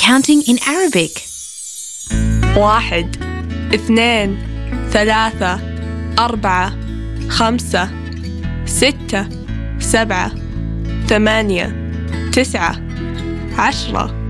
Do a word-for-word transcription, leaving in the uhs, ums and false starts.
counting in Arabic. واحد، اثنين، ثلاثة، أربعة، خمسة، ستة، سبعة، ثمانية، تسعة، عشرة.